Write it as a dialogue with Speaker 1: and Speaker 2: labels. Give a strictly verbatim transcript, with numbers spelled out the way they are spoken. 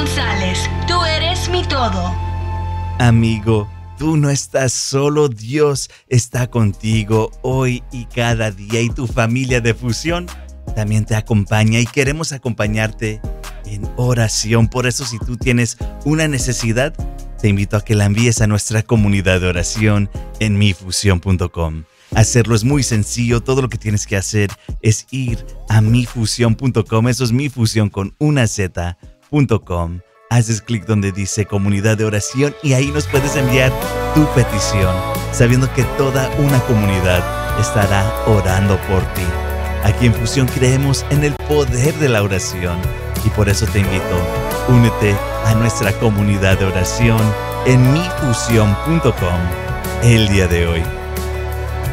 Speaker 1: González, tú eres mi todo.
Speaker 2: Amigo, tú no estás solo, Dios está contigo hoy y cada día, y tu familia de Fusión también te acompaña y queremos acompañarte en oración. Por eso, si tú tienes una necesidad, te invito a que la envíes a nuestra comunidad de oración en mi fusión punto com. Hacerlo es muy sencillo. Todo lo que tienes que hacer es ir a mi fusión punto com. Eso es Mi Fusión con una Z punto com. Haces clic donde dice comunidad de oración y ahí nos puedes enviar tu petición, sabiendo que toda una comunidad estará orando por ti. Aquí en Fusión creemos en el poder de la oración y por eso te invito, únete a nuestra comunidad de oración en mi fusión punto com el día de hoy.